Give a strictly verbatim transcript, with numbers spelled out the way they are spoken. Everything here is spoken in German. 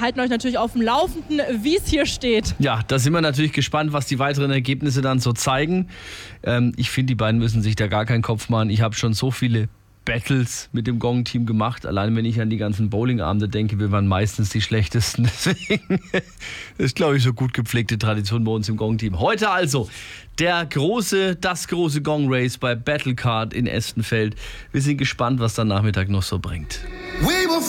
halten euch natürlich auf dem Laufenden, wie es hier steht. Ja, da sind wir natürlich gespannt, was die weiteren Ergebnisse dann so zeigen. Ähm, ich finde, die beiden müssen sich da gar keinen Kopf machen. Ich habe schon so viele Battles mit dem Gong-Team gemacht. Allein wenn ich an die ganzen Bowling-Abende denke, wir waren meistens die schlechtesten. Deswegen das ist, glaube ich, so gut gepflegte Tradition bei uns im Gong-Team. Heute also der große, das große Gong-Race bei Battlecard in Estenfeld. Wir sind gespannt, was der Nachmittag noch so bringt.